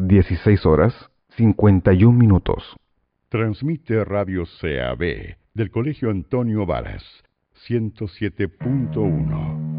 16 horas 51 minutos. Transmite Radio CAB del Colegio Antonio Varas, 107.1.